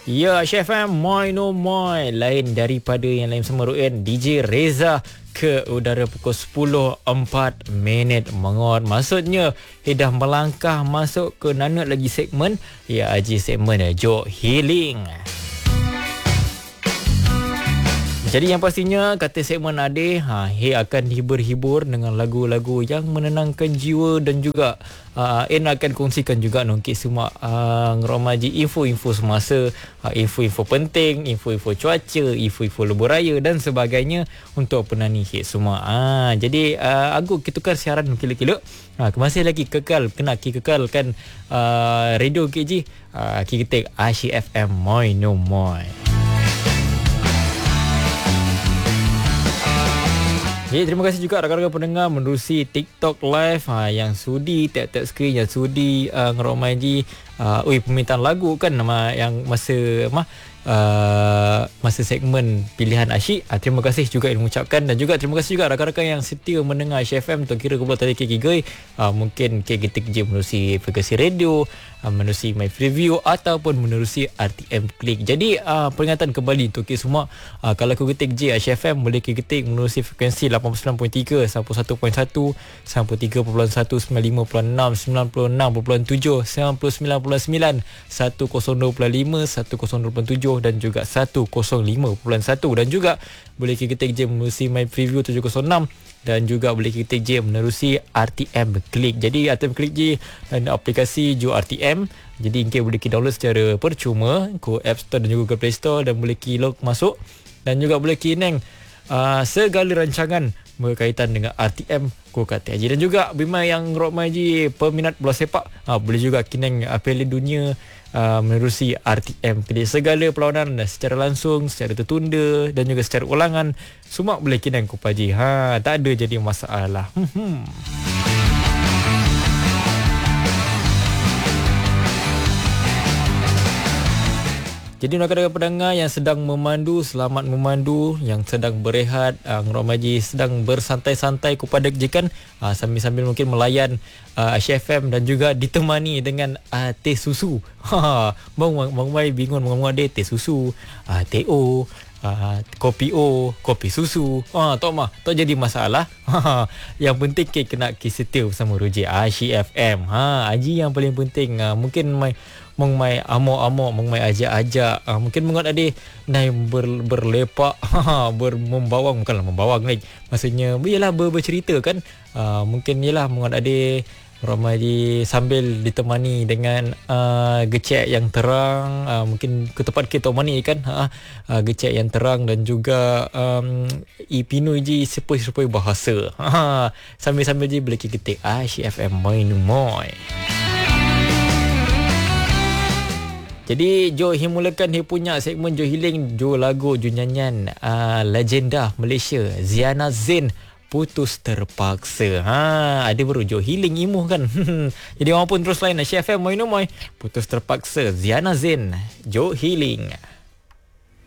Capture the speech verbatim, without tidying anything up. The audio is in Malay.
Ya, Chef M, Moi no Moi. Lain daripada yang lain semua Ruin. D J Reza ke udara pukul sepuluh empat minit mengot. Maksudnya, dah melangkah masuk ke nanut lagi segmen. Ya, Haji segmen Jok Healing. Jadi yang pastinya kata segmen Ade, ha, He akan hibur-hibur dengan lagu-lagu yang menenangkan jiwa dan juga uh, En akan kongsikan juga nongkit semua uh, ngeromaji info-info semasa, uh, info-info penting, info-info cuaca, info-info lebuh raya dan sebagainya untuk penani hit semua. Uh, jadi uh, aku tukar siaran kila-kila. Uh, masih lagi kekal, kena kekalkan uh, radio K J, uh, kita Ashi F M Moi no Moi. Jadi terima kasih juga rakan-rakan pendengar menerusi TikTok Live ha, yang sudi tap-tap skrin, yang sudi uh, ngeromaji uh, oi permintaan lagu kan nama yang masa mah uh, masa segmen pilihan asyik. Uh, terima kasih juga yang mengucapkan dan juga terima kasih juga rakan-rakan yang setia mendengar Asyik F M. Tak kira kebelah tadi kek uh, mungkin kek getik je menerusi frekuensi radio, uh, menerusi My Preview ataupun menerusi R T M Klik. Jadi uh, peringatan kembali untuk kita semua, uh, kalau kau getik je Asyik F M boleh kek getik menerusi frekuensi lapan puluh sembilan perpuluhan tiga, sembilan puluh satu perpuluhan satu, sembilan puluh tiga perpuluhan satu, sembilan puluh lima perpuluhan enam, sembilan puluh enam perpuluhan tujuh, sembilan puluh sembilan perpuluhan sembilan, seratus dua perpuluhan lima, seratus dua perpuluhan tujuh dan juga seratus lima perpuluhan satu dan juga boleh ketik je menerusi My Preview tujuh kosong enam dan juga boleh ketik je menerusi R T M Klik. Jadi R T M Klik je dan aplikasi Jo R T M. Jadi ingin boleh ki download secara percuma ke App Store dan juga Google Play Store dan boleh ki log masuk dan juga boleh ki neng uh, segala rancangan berkaitan dengan R T M ko kata Haji dan juga bima yang Rok Maji peminat bola sepak ha, boleh juga kineng uh, Piala Dunia uh, menerusi R T M. Jadi segala perlawanan secara langsung, secara tertunda dan juga secara ulangan semua boleh kineng ko Haji. Ha, tak ada jadi masalah. Hmm. Jadi rakan-rakan pendengar yang sedang memandu, selamat memandu. Yang sedang berehat, uh, Ngeromaji sedang bersantai-santai kepada kejikan uh, sambil-sambil mungkin melayan uh, Asyik F M dan juga ditemani dengan uh, teh susu. Ha, bang bang mai bingung ngomong dia teh susu, uh, teh O, uh, kopi O, kopi susu. Ha, tak mah, tak jadi masalah. Ha, yang penting ke kena kisetia bersama Ruji Asyik F M. Ha, Haji yang paling penting. Uh, mungkin mai mong mai amok-amok, mong mai ajak-ajak, uh, mungkin mengot adik naik ber, berlepak, ber membawang, bukanlah membawang ni, maksudnya iyalah ber, bercerita kan, uh, mungkin iyalah mengot adik ramai sambil ditemani dengan uh, gecek yang terang, uh, mungkin ke tempat kita mani kan, uh, uh, gecek yang terang dan juga um, ipinu je sepoi-sepoi bahasa, uh, sambil-sambil je boleh ketik Asyik F M main moi. Jadi Jo himulakan dia punya segmen Jo Healing, Jo lagu, Jo nyanyian uh, legenda Malaysia Ziana Zain, Putus Terpaksa. Ha, ada baru Jo Healing imuh kan. Jadi orang pun terus lain Asyik F M Moi no Moi, Putus Terpaksa Ziana Zain, Jo Healing.